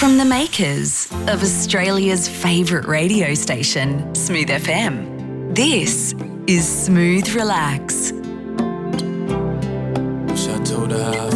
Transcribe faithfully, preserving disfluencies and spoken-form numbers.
From the makers of Australia's favourite radio station, Smooth F M, this is Smooth Relax. Wish I told her how I